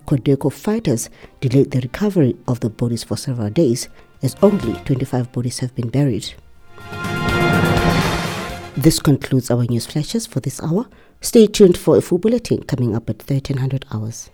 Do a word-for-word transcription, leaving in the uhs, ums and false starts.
Codeco fighters delayed the recovery of the bodies for several days, as only twenty-five bodies have been buried. This concludes our news flashes for this hour. Stay tuned for a full bulletin coming up at thirteen hundred hours.